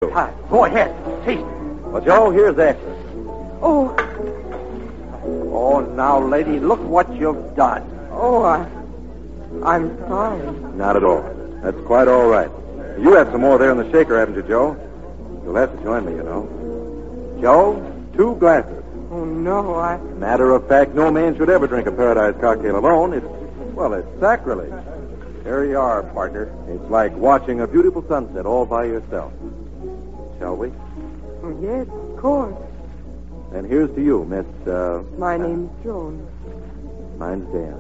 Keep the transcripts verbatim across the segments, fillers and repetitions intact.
Hi, go ahead. Taste it. Well, Joe, here's extra. Oh, Oh, now, lady, look what you've done. oh, I, I'm sorry. Not at all. That's quite all right. You had some more there in the shaker, haven't you, Joe? You'll have to join me, you know. Joe, two glasses. Oh, no, I... Matter of fact, no man should ever drink a Paradise cocktail alone. It's, well, it's sacrilege. Here you are, partner. It's like watching a beautiful sunset all by yourself. Shall we? Oh, yes, of course. And here's to you, Miss, uh... My name's Joan. Mine's Dan.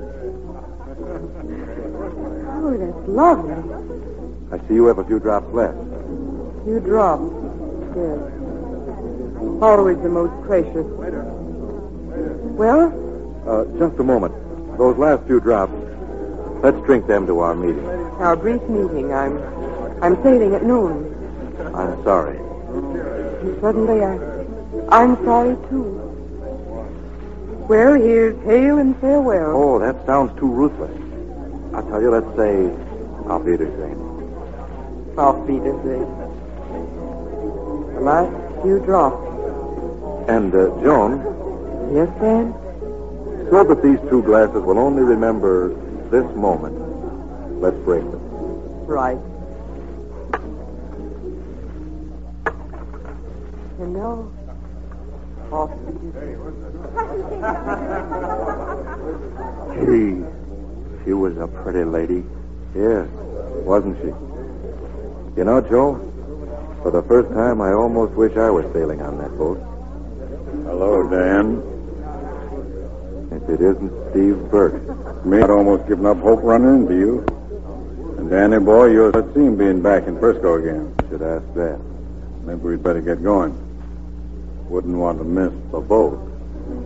Oh, that's lovely. I see you have a few drops left. You dropped. Yes. Always the most precious. Well? Uh, just a moment. Those last few drops, let's drink them to our meeting. Our brief meeting. I'm... I'm sailing at noon. I'm sorry. And suddenly I... I'm sorry, too. Well, here's hail and farewell. Oh, that sounds too ruthless. I'll tell you, let's say, auf Wiedersehen. Auf Wiedersehen. The last few drops. And, uh, Joan, Yes, Dan? so that these two glasses will only remember this moment, let's break them. Right. And now, off Wiedersehen. Gee, she was a pretty lady. Yes, wasn't she? You know, Joe, for the first time, I almost wish I was sailing on that boat. Hello, Dan. If it isn't Steve Burke. Me, I'd almost given up hope running into you. And Danny, boy, you're at seem being back in Frisco again. Should ask that. Maybe we'd better get going. Wouldn't want to miss the boat.